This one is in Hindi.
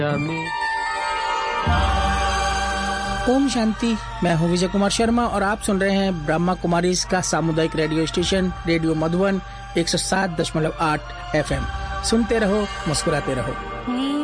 ओम शांति। मैं हूं विजय कुमार शर्मा और आप सुन रहे हैं ब्रह्मा कुमारी का सामुदायिक radio station radio Madhuban 107.8 FM। सुनते रहो, मुस्कुराते रहो।